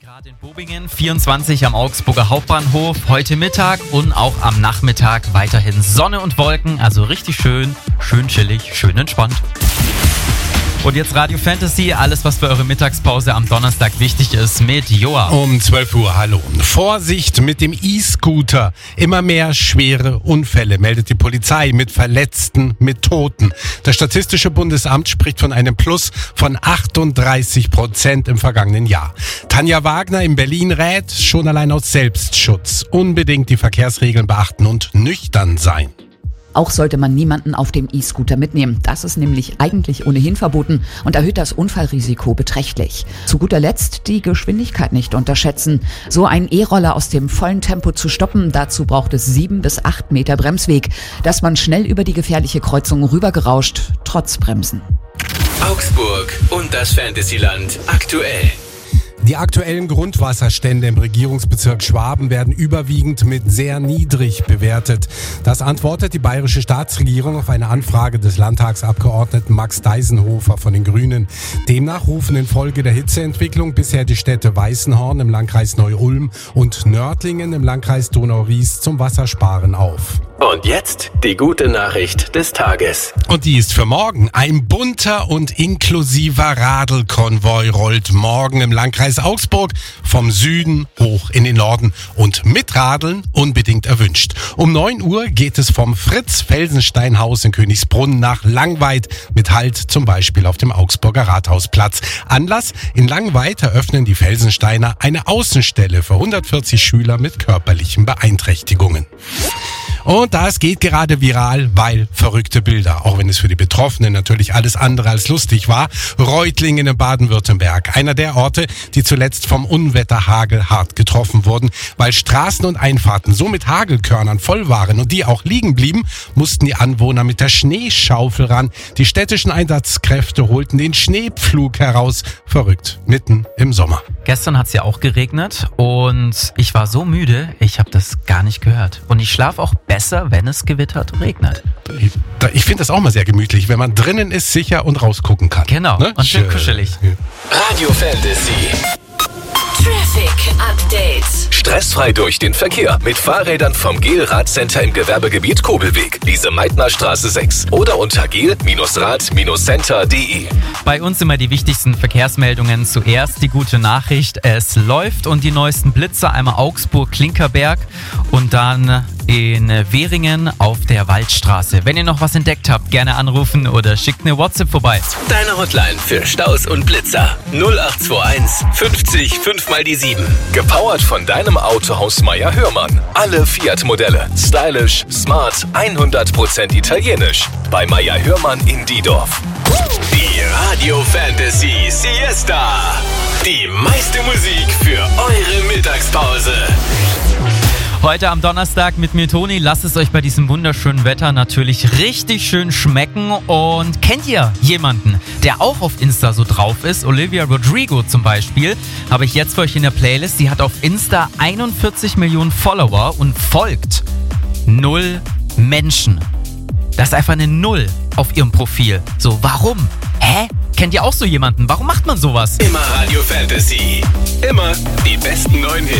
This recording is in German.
Grad in Bobingen, 24 am Augsburger Hauptbahnhof. Heute Mittag und auch am Nachmittag weiterhin Sonne und Wolken. Also richtig schön chillig, schön entspannt. Und jetzt Radio Fantasy, alles was für eure Mittagspause am Donnerstag wichtig ist mit Joa. Um 12 Uhr, hallo. Vorsicht mit dem E-Scooter. Immer mehr schwere Unfälle meldet die Polizei mit Verletzten, mit Toten. Das Statistische Bundesamt spricht von einem Plus von 38% im vergangenen Jahr. Tanja Wagner in Berlin rät, schon allein aus Selbstschutz unbedingt die Verkehrsregeln beachten und nüchtern sein. Auch sollte man niemanden auf dem E-Scooter mitnehmen. Das ist nämlich eigentlich ohnehin verboten und erhöht das Unfallrisiko beträchtlich. Zu guter Letzt die Geschwindigkeit nicht unterschätzen. So einen E-Roller aus dem vollen Tempo zu stoppen, dazu braucht es 7 bis 8 Meter Bremsweg, dass man schnell über die gefährliche Kreuzung rübergerauscht, trotz Bremsen. Augsburg und das Fantasyland aktuell. Die aktuellen Grundwasserstände im Regierungsbezirk Schwaben werden überwiegend mit sehr niedrig bewertet. Das antwortet die bayerische Staatsregierung auf eine Anfrage des Landtagsabgeordneten Max Deisenhofer von den Grünen. Demnach rufen infolge der Hitzeentwicklung bisher die Städte Weißenhorn im Landkreis Neu-Ulm und Nördlingen im Landkreis Donau-Ries zum Wassersparen auf. Und jetzt die gute Nachricht des Tages. Und die ist für morgen. Ein bunter und inklusiver Radelkonvoi rollt morgen im Landkreis Augsburg vom Süden hoch in den Norden und mit Radeln unbedingt erwünscht. Um 9 Uhr geht es vom Fritz-Felsenstein-Haus in Königsbrunn nach Langweid mit Halt zum Beispiel auf dem Augsburger Rathausplatz. Anlass: in Langweid eröffnen die Felsensteiner eine Außenstelle für 140 Schüler mit körperlichen Beeinträchtigungen. Und das geht gerade viral, weil verrückte Bilder, auch wenn es für die Betroffenen natürlich alles andere als lustig war. Reutlingen in Baden-Württemberg, einer der Orte, die zuletzt vom Unwetterhagel hart getroffen wurden. Weil Straßen und Einfahrten so mit Hagelkörnern voll waren und die auch liegen blieben, mussten die Anwohner mit der Schneeschaufel ran. Die städtischen Einsatzkräfte holten den Schneepflug heraus. Verrückt, mitten im Sommer. Gestern hat es ja auch geregnet und ich war so müde, ich habe das gar nicht gehört. Und ich schlafe auch besser, wenn es gewittert und regnet. Ich finde das auch mal sehr gemütlich, wenn man drinnen ist, sicher und rausgucken kann. Genau, ne? Und schön kuschelig. Radio Fantasy. Traffic Update. Stressfrei durch den Verkehr mit Fahrrädern vom GEL-Radcenter im Gewerbegebiet Kobelweg, Lise Meitner Straße 6 oder unter gel-rad-center.de. Bei uns immer die wichtigsten Verkehrsmeldungen. Zuerst die gute Nachricht, es läuft und die neuesten Blitzer, einmal Augsburg-Klinkerberg und dann in Währingen auf der Waldstraße. Wenn ihr noch was entdeckt habt, gerne anrufen oder schickt eine WhatsApp vorbei. Deine Hotline für Staus und Blitzer 0821 50 5 mal die 7. Gepowert von deinem Autohaus Meier Hörmann. Alle Fiat-Modelle. Stylisch, smart, 100% italienisch. Bei Meier Hörmann in Diedorf. Die Radio Fantasy Siesta. Die meiste Musik für eure Mittagspause. Heute am Donnerstag mit mir Toni, lasst es euch bei diesem wunderschönen Wetter natürlich richtig schön schmecken. Und kennt ihr jemanden, der auch auf Insta so drauf ist? Olivia Rodrigo zum Beispiel, habe ich jetzt für euch in der Playlist. Die hat auf Insta 41 Millionen Follower und folgt 0 Menschen. Das ist einfach eine 0 auf ihrem Profil. So, warum? Hä? Kennt ihr auch so jemanden? Warum macht man sowas? Immer Radio Fantasy. Immer die besten neuen Hits.